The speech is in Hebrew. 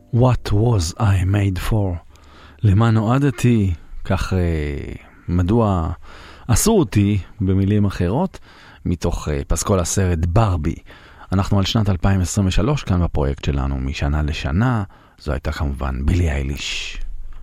What was I made for? למה נועדתי? כך מדוע עשו אותי במילים אחרות מתוך פסקול הסרט ברבי. אנחנו על שנת 2023 כאן בפרויקט שלנו משנה לשנה. זו הייתה כמובן בילי אייליש.